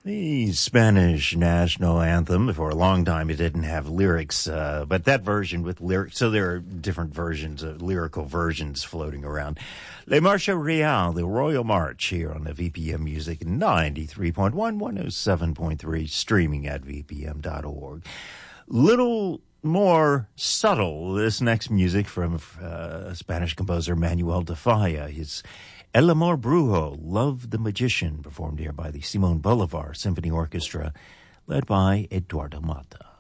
The Spanish national anthem, for a long time it didn't have lyrics, but that version with lyrics, so there are different versions, lyrical versions floating around. Le Marche Real, the Royal March, here on the VPM Music 93.1, 107.3, streaming at vpm.org. Little more subtle, this next music from Spanish composer Manuel de Falla, his El Amor Brujo, Love the Magician, performed here by the Simon Bolivar Symphony Orchestra, led by Eduardo Mata.